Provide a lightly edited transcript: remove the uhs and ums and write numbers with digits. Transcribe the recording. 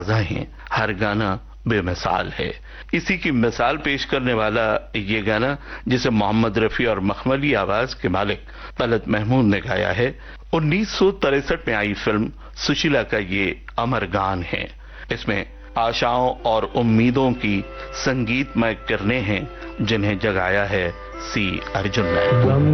हैं। हर गाना बेमिसाल है। इसी की मिसाल पेश करने वाला ये गाना, जिसे मोहम्मद रफी और मखमली आवाज के मालिक तलत महमूद ने गाया है, 1963 में आई फिल्म सुशीला का ये अमर गान है। इसमें आशाओं और उम्मीदों की संगीतमय किरणें हैं, जिन्हें जगाया है सी अर्जुन ने।